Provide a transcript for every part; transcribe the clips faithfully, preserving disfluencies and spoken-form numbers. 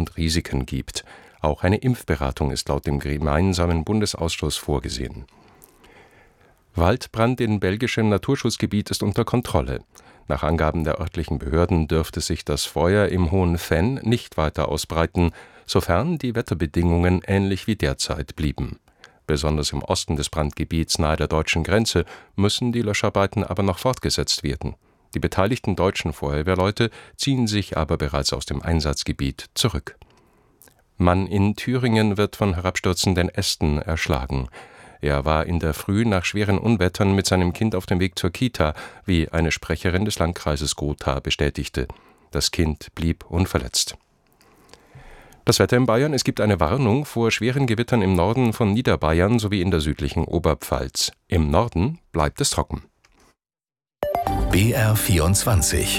und Risiken gibt. Auch eine Impfberatung ist laut dem gemeinsamen Bundesausschuss vorgesehen. Waldbrand in belgischem Naturschutzgebiet ist unter Kontrolle. Nach Angaben der örtlichen Behörden dürfte sich das Feuer im Hohen Venn nicht weiter ausbreiten, sofern die Wetterbedingungen ähnlich wie derzeit blieben. Besonders im Osten des Brandgebiets nahe der deutschen Grenze müssen die Löscharbeiten aber noch fortgesetzt werden. Die beteiligten deutschen Feuerwehrleute ziehen sich aber bereits aus dem Einsatzgebiet zurück. Mann in Thüringen wird von herabstürzenden Ästen erschlagen. Er war in der Früh nach schweren Unwettern mit seinem Kind auf dem Weg zur Kita, wie eine Sprecherin des Landkreises Gotha bestätigte. Das Kind blieb unverletzt. Das Wetter in Bayern: Es gibt eine Warnung vor schweren Gewittern im Norden von Niederbayern sowie in der südlichen Oberpfalz. Im Norden bleibt es trocken. B R vierundzwanzig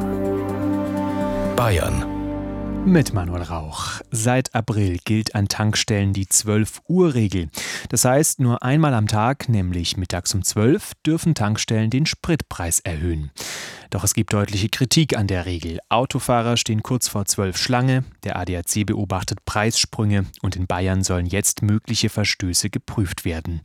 Bayern mit Manuel Rauch. Seit April gilt an Tankstellen die zwölf-Uhr-Regel. Das heißt, nur einmal am Tag, nämlich mittags um zwölf, dürfen Tankstellen den Spritpreis erhöhen. Doch es gibt deutliche Kritik an der Regel. Autofahrer stehen kurz vor zwölf Schlange, der A D A C beobachtet Preissprünge und in Bayern sollen jetzt mögliche Verstöße geprüft werden.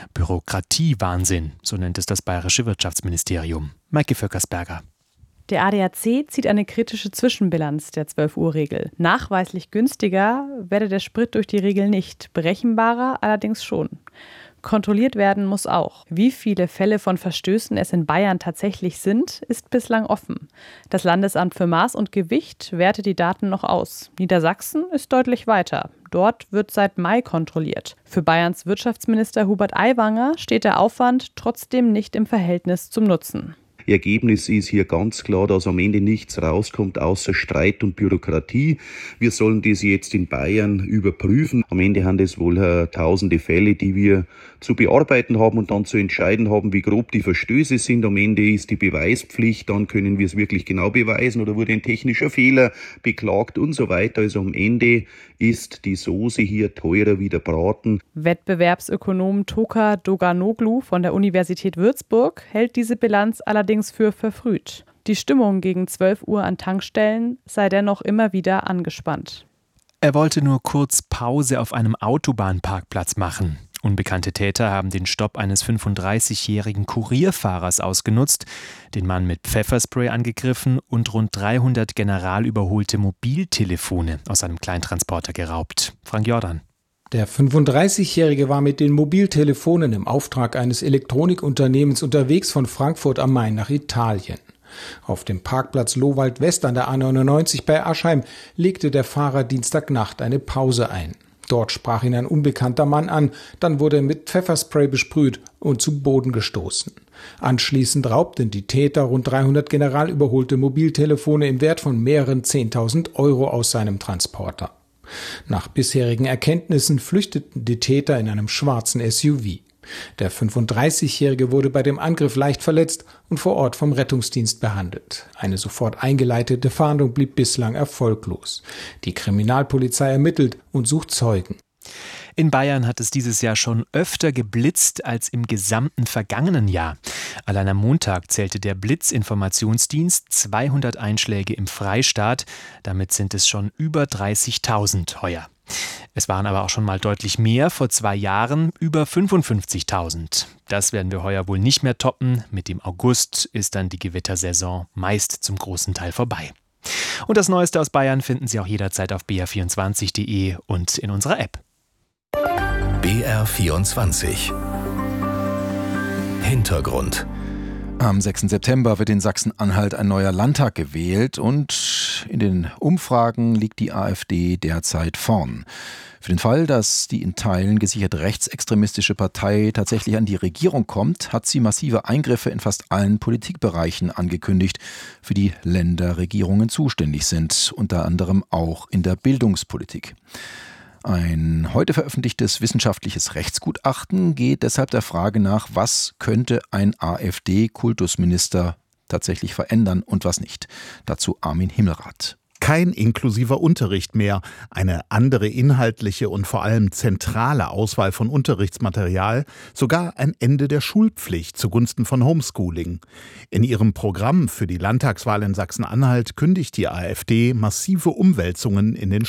Bürokratiewahnsinn, so nennt es das bayerische Wirtschaftsministerium. Maike Vöckersberger. Der A D A C zieht eine kritische Zwischenbilanz der zwölf-Uhr-Regel. Nachweislich günstiger werde der Sprit durch die Regel nicht, berechenbarer allerdings schon. Kontrolliert werden muss auch. Wie viele Fälle von Verstößen es in Bayern tatsächlich sind, ist bislang offen. Das Landesamt für Maß und Gewicht wertet die Daten noch aus. Niedersachsen ist deutlich weiter. Dort wird seit Mai kontrolliert. Für Bayerns Wirtschaftsminister Hubert Aiwanger steht der Aufwand trotzdem nicht im Verhältnis zum Nutzen. Ergebnis ist hier ganz klar, dass am Ende nichts rauskommt außer Streit und Bürokratie. Wir sollen das jetzt in Bayern überprüfen. Am Ende haben das wohl äh, tausende Fälle, die wir zu bearbeiten haben und dann zu entscheiden haben, wie grob die Verstöße sind. Am Ende ist die Beweispflicht, dann können wir es wirklich genau beweisen oder wurde ein technischer Fehler beklagt und so weiter. Also am Ende ist die Soße hier teurer wie der Braten. Wettbewerbsökonom Toka Doganoglu von der Universität Würzburg hält diese Bilanz allerdings für verfrüht. Die Stimmung gegen zwölf Uhr an Tankstellen sei dennoch immer wieder angespannt. Er wollte nur kurz Pause auf einem Autobahnparkplatz machen. Unbekannte Täter haben den Stopp eines fünfunddreißigjährigen Kurierfahrers ausgenutzt, den Mann mit Pfefferspray angegriffen und rund dreihundert general überholte Mobiltelefone aus einem Kleintransporter geraubt. Frank Jordan. Der fünfunddreißigjährige war mit den Mobiltelefonen im Auftrag eines Elektronikunternehmens unterwegs von Frankfurt am Main nach Italien. Auf dem Parkplatz Lohwald West an der A neunundneunzig bei Aschheim legte der Fahrer Dienstagnacht eine Pause ein. Dort sprach ihn ein unbekannter Mann an, dann wurde er mit Pfefferspray besprüht und zu Boden gestoßen. Anschließend raubten die Täter rund dreihundert general überholte Mobiltelefone im Wert von mehreren zehntausend Euro aus seinem Transporter. Nach bisherigen Erkenntnissen flüchteten die Täter in einem schwarzen S U V. Der fünfunddreißigjährige wurde bei dem Angriff leicht verletzt und vor Ort vom Rettungsdienst behandelt. Eine sofort eingeleitete Fahndung blieb bislang erfolglos. Die Kriminalpolizei ermittelt und sucht Zeugen. In Bayern hat es dieses Jahr schon öfter geblitzt als im gesamten vergangenen Jahr. Allein am Montag zählte der Blitzinformationsdienst zweihundert Einschläge im Freistaat. Damit sind es schon über dreißigtausend heuer. Es waren aber auch schon mal deutlich mehr, vor zwei Jahren über fünfundfünfzigtausend. Das werden wir heuer wohl nicht mehr toppen. Mit dem August ist dann die Gewittersaison meist zum großen Teil vorbei. Und das Neueste aus Bayern finden Sie auch jederzeit auf b r vierundzwanzig punkt de und in unserer App. B R vierundzwanzig Hintergrund. Am sechsten September wird in Sachsen-Anhalt ein neuer Landtag gewählt und in den Umfragen liegt die AfD derzeit vorn. Für den Fall, dass die in Teilen gesichert rechtsextremistische Partei tatsächlich an die Regierung kommt, hat sie massive Eingriffe in fast allen Politikbereichen angekündigt, für die Länderregierungen zuständig sind, unter anderem auch in der Bildungspolitik. Ein heute veröffentlichtes wissenschaftliches Rechtsgutachten geht deshalb der Frage nach, was könnte ein AfD-Kultusminister tatsächlich verändern und was nicht. Dazu Armin Himmelrath. Kein inklusiver Unterricht mehr, eine andere inhaltliche und vor allem zentrale Auswahl von Unterrichtsmaterial, sogar ein Ende der Schulpflicht zugunsten von Homeschooling. In ihrem Programm für die Landtagswahl in Sachsen-Anhalt kündigt die AfD massive Umwälzungen in den